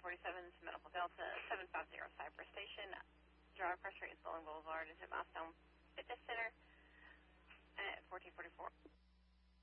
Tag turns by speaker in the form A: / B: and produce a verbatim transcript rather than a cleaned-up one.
A: forty-seven to Medical Delta, seven five zero Cypress Station. Driver pressure is Bowling Boulevard. Is it Milestone Fitness Center?